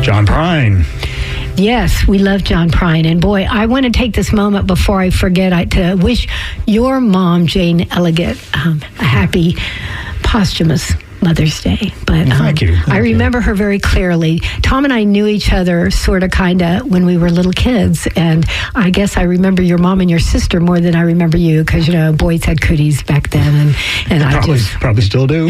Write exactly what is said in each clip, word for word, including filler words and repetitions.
John Prine. Yes, we love John Prine. And boy, I want to take this moment before I forget I, to wish your mom, Jane Elliott, um, a happy posthumous Mother's Day. But um, Thank you. Thank I remember you. her very clearly. Tom and I knew each other sort of kind of when we were little kids. And I guess I remember your mom and your sister more than I remember you because, you know, boys had cooties back then. And, and I probably, just... Probably still do.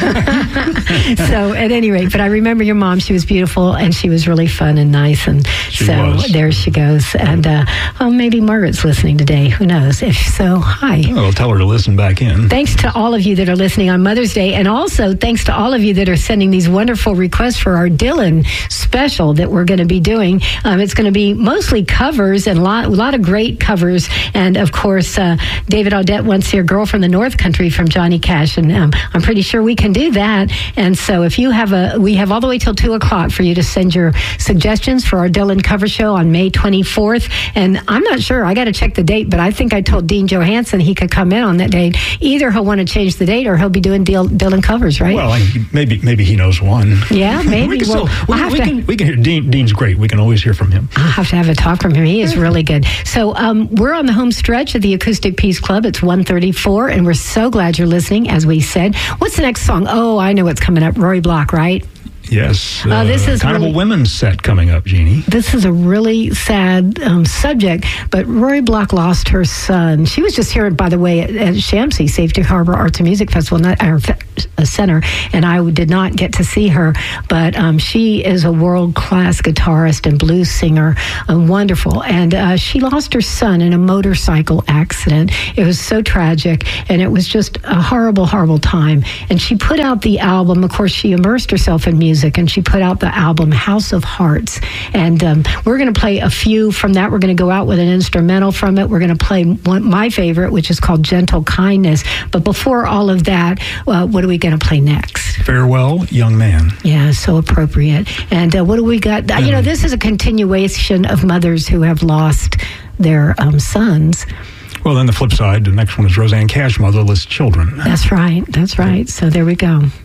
So at any rate, but I remember your mom. She was beautiful and she was really fun and nice. And she so was. There she goes. And uh, oh, maybe Margaret's listening today. Who knows? If so, hi. Well, tell her to listen back in. Thanks to all of you that are listening on Mother's Day. And also thanks to all of you that are sending these wonderful requests for our Dylan special that we're going to be doing. Um, it's going to be mostly covers and a lot, a lot of great covers. And of course, uh, David Audette wants your Girl from the North Country from Johnny Cash. And um, I'm pretty sure we can do that. And so if you have a, we have all the way till two o'clock for you to send your suggestions for our Dylan cover show on May twenty-fourth. And I'm not sure, I got to check the date, but I think I told Dean Johansson he could come in on that date. Either he'll want to change the date or he'll be doing Dylan covers, right? Well, I, maybe maybe he knows one. Yeah, maybe. we can, well, still, we, we'll we, to, can, we can hear, Dean, Dean's great. We can always hear from him. I'll have to have a talk from him. He is really good. So um, we're on the home stretch of the Acoustic Peace Club. It's one thirty-four, and we're so glad you're listening, as we said. What's the next song? Oh, I know what's coming up. Roy Block, right? Yes. Uh, this is kind really, of a women's set coming up, Jeannie. This is a really sad um, subject, but Roy Block lost her son. She was just here, by the way, at, at Shamsi, Safety Harbor Arts and Music Festival not, or, uh, Center, and I did not get to see her, but um, she is a world-class guitarist and blues singer, um, wonderful, and uh, she lost her son in a motorcycle accident. It was so tragic, and it was just a horrible, horrible time, and she put out the album. Of course, she immersed herself in music, and she put out the album House of Hearts, and um, we're going to play a few from that. We're going to go out with an instrumental from it. We're going to play one, my favorite, which is called Gentle Kindness. But before all of that, uh, what are we going to play next? Farewell, Young Man. Yeah, so appropriate. And uh, what do we got? Uh, you know, this is a continuation of mothers who have lost their um, sons. Well, then the flip side, the next one is Rosanne Cash, Motherless Children. That's right. That's right. So there we go.